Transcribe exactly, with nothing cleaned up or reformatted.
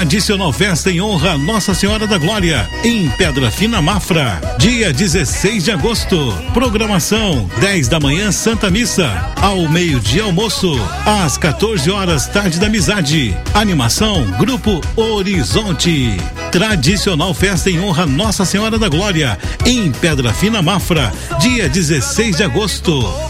Tradicional festa em honra a Nossa Senhora da Glória, em Pedra Fina Mafra, dia dezesseis de agosto. Programação: dez da manhã Santa Missa, ao meio-dia almoço, às quatorze horas Tarde da Amizade. Animação: Grupo Horizonte. Tradicional festa em honra a Nossa Senhora da Glória, em Pedra Fina Mafra, dia dezesseis de agosto.